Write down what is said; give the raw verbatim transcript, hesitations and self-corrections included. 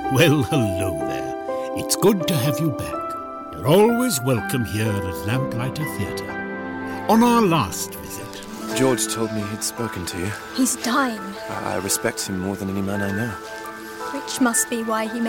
Well, hello there. It's good to have you back. You're always welcome here at Lamplighter Theatre. On our last visit... George told me he'd spoken to you. He's dying. I, I respect him more than any man I know. Which must be why he